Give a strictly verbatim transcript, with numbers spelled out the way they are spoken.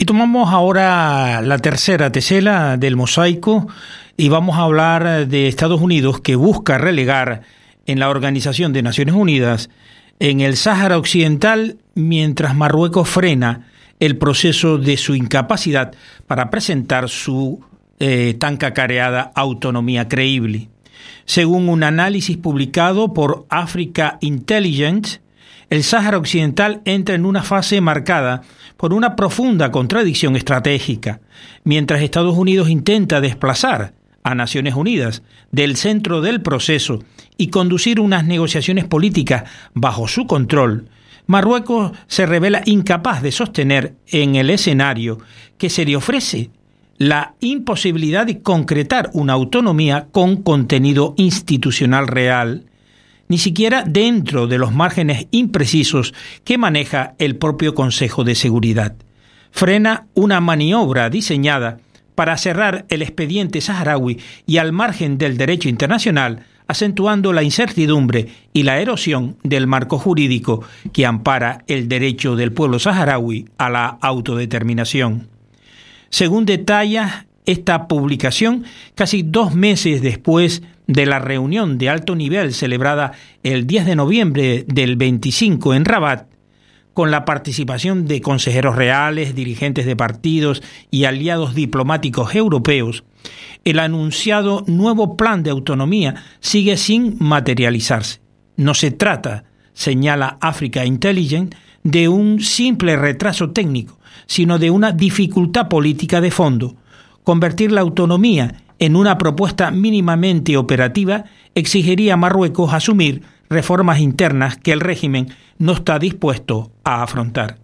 Y tomamos ahora la tercera tesela del mosaico y vamos a hablar de Estados Unidos, que busca relegar en la Organización de Naciones Unidas en el Sáhara Occidental, mientras Marruecos frena el proceso de su incapacidad para presentar su eh, tan cacareada autonomía creíble. Según un análisis publicado por Africa Intelligence, el Sáhara Occidental entra en una fase marcada por una profunda contradicción estratégica, mientras Estados Unidos intenta desplazar a Naciones Unidas del centro del proceso y conducir unas negociaciones políticas bajo su control. Marruecos se revela incapaz de sostener en el escenario que se le ofrece la imposibilidad de concretar una autonomía con contenido institucional real, ni siquiera dentro de los márgenes imprecisos que maneja el propio Consejo de Seguridad. Frena una maniobra diseñada para cerrar el expediente saharaui y al margen del derecho internacional, acentuando la incertidumbre y la erosión del marco jurídico que ampara el derecho del pueblo saharaui a la autodeterminación. Según detalla esta publicación, casi dos meses después de la reunión de alto nivel celebrada el diez de noviembre del veinticinco en Rabat, con la participación de consejeros reales, dirigentes de partidos y aliados diplomáticos europeos, el anunciado nuevo plan de autonomía sigue sin materializarse. No se trata, señala Africa Intelligence, de un simple retraso técnico, sino de una dificultad política de fondo. Convertir la autonomía en una propuesta mínimamente operativa exigiría a Marruecos asumir reformas internas que el régimen no está dispuesto a afrontar.